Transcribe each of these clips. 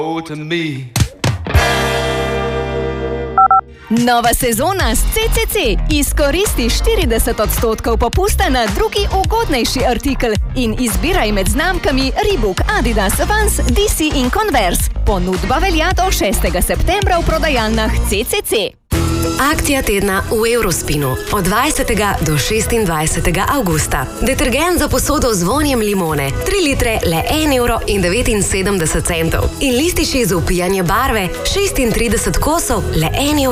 Nova sezona s CCC. Izkoristi 40% popusta na drugi ugodnejši artikel in izbiraj med znamkami Reebok, Adidas, Vans, DC in Converse. Ponudba velja do 6. septembra v prodajalnah CCC. Akcija tedna v Eurospinu od 20. do 26. avgusta. Detergent za posodo z vonjem limone, 3 litre le 1,79 €. In lističi za upijanje barve, 36 kosov le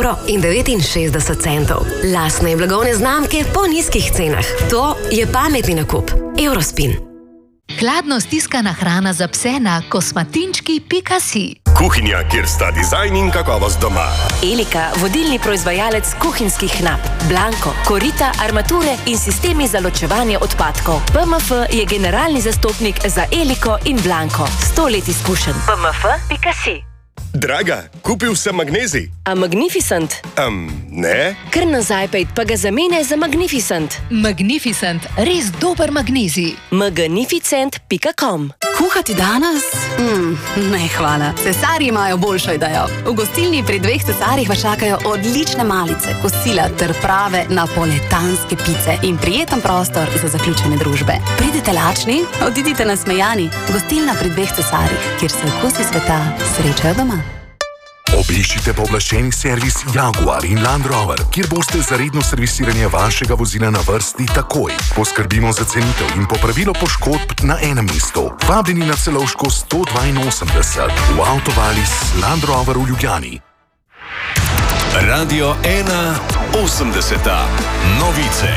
1,69 €. Lastne blagovne znamke po nizkih cenah. To je pametni nakup. Eurospin. Hladno stiskana hrana za pse na kosmatinčki.si. Kuhinja, kjer sta dizajn in kakovost doma. Elika, vodilni proizvajalec kuhinjskih nap, Blanko, korita, armature in sistemi za ločevanje odpadkov. PMF je generalni zastopnik za Eliko in Blanko. 100 let izkušenj. PMF.si. Draga, kupil sem magnezij. A Magnificent? Ne. Kar nazaj pejt, pa ga zamenjaj za Magnificent. Magnificent, res dober magnezij. Magnificent.com. Kuhati danes? Ne, hvala. Cesarji imajo boljšo idejo. V gostilni pri 2 cesarjih vas čakajo odlične malice, kosila ter prave napoletanske pice in prijeten prostor za zaključene družbe. Pridite lačni, odidite nasmejani. Gostilna pri 2 cesarjih, kjer se okusi sveta srečajo doma. Obiščite pooblaščeni servis Jaguar in Land Rover, kjer boste za redno servisiranje vašega vozila na vrsti takoj. Poskrbimo za cenitev in popravilo poškodb na enem mestu. Vabljeni na Celovško 182 v Avtovalis Land Rover v Ljubljani. Radio 1 80. Novice.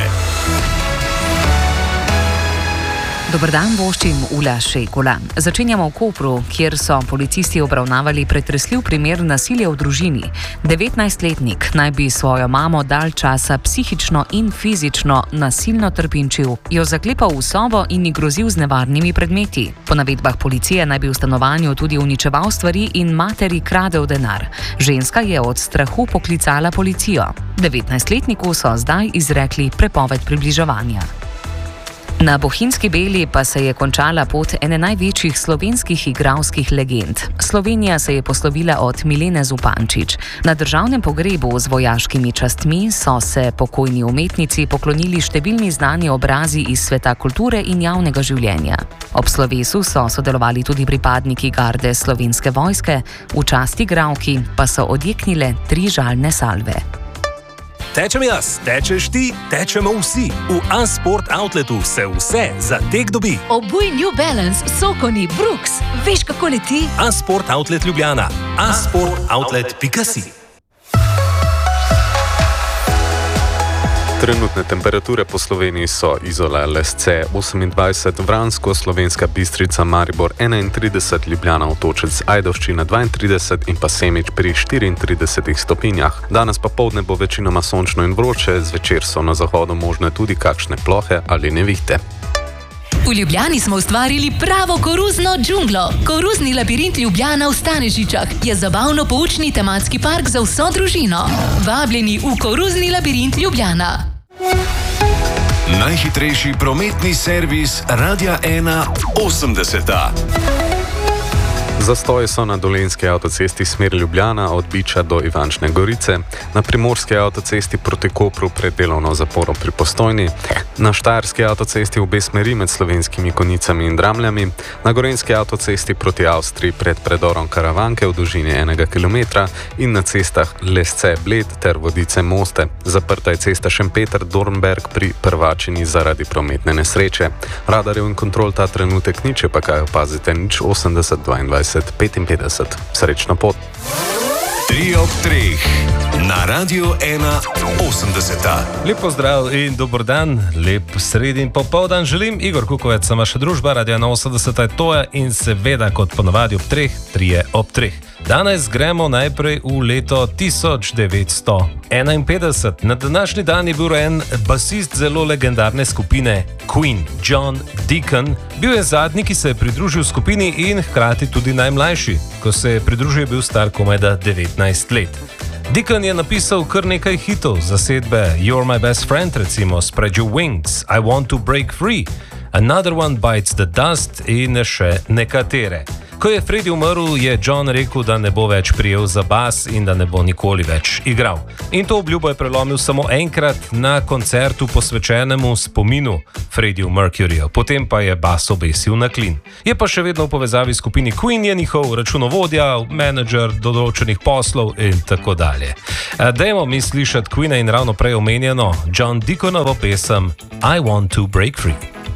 Dober dan, voščim Ula Šejkola. Začenjamo v Kopru, kjer so policisti obravnavali pretresljiv primer nasilja v družini. 19-letnik naj bi svojo mamo dalj časa psihično in fizično nasilno trpinčil, jo zaklepal v sobo in ji grozil z nevarnimi predmeti. Po navedbah policije naj bi v stanovanju tudi uničeval stvari in materi kradel denar. Ženska je od strahu poklicala policijo. 19-letniku so zdaj izrekli prepoved približevanja. Na Bohinjski Beli pa se je končala pot ene največjih slovenskih igralskih legend. Slovenija se je poslovila od Milene Zupančič. Na državnem pogrebu z vojaškimi častmi so se pokojni umetnici poklonili številni znani obrazi iz sveta kulture in javnega življenja. Ob slovesu so sodelovali tudi pripadniki garde Slovenske vojske, v čast igralki pa so odjeknile 3 žalne salve. Tečem jaz, tečeš ti, tečemo vsi. V A-Sport Outletu se vse za tek dobi. Obuj New Balance, Sokoni, Brooks. Veš, kako leti? A-Sport Outlet Ljubljana. A-sportoutlet.si. Trenutne temperature po Sloveniji so Izola, Lesce 28, Vransko, Slovenska Bistrica, Maribor 31, Ljubljana, Otočec, Ajdovščina 32 in pa Semič pri 34 stopinjah. Danes pa poldne bo večinoma sončno in vroče, zvečer so na zahodu možne tudi kakšne plohe ali nevihte. V Ljubljani smo ustvarili pravo koruzno džunglo. Koruzni labirint Ljubljana v Stanežičah je zabavno-poučni tematski park za vso družino. Vabljeni v Koruzni labirint Ljubljana. Najhitrejši prometni servis Radia 1 80. Zastoji so na Dolenjski avtocesti smer Ljubljana od Biča do Ivančne Gorice, na Primorski avtocesti proti Kopru pred delovno zaporo pri Postojni, na Štajerski avtocesti v obe smeri med Slovenskimi Konjicami in Dramljami, na Gorenjski avtocesti proti Avstriji pred predorom Karavanke v dolžini 1 kilometra in na cestah Lesce-Bled ter Vodice-Moste. Zaprta je cesta Šempeter-Dornberg pri Prvačini zaradi prometne nesreče. Radarjev in kontrol ta trenutek ni, če pa kaj opazite, nič 80 22 55. Srečno pot. 3 ob 3 na Radio 1 80. Lep pozdrav in dober dan, lep sredin popoldan želim. Igor Kukovec, sem vaša družba, Radio 1 80 je toja in seveda kot ponavadi ob 3, 3 ob 3. Danes gremo najprej v leto 1951. Na današnji dan je bil rojen basist zelo legendarne skupine Queen, John Deacon. Bil je zadnji, ki se je pridružil skupini in hkrati tudi najmlajši. Ko se je pridružil, je bil star komajda 19 let. Deacon je napisal kar nekaj hitov, zasedbe You're My Best Friend, recimo Spread Your Wings, I Want to Break Free, Another One Bites the Dust in še nekatere. Ko je Freddie umrl, je John rekel, da ne bo več prijel za bas in da ne bo nikoli več igral. In to obljubo je prelomil samo enkrat na koncertu posvečenemu spominu Freddie Mercuryju, potem pa je bas obesil na klin. Je pa še vedno v povezavi s skupini Queen, je njihov računovodja, menedžer določenih poslov in tako dalje. Dajmo mi slišati Queena in ravno prej omenjeno John Deaconovo pesem I Want to Break Free.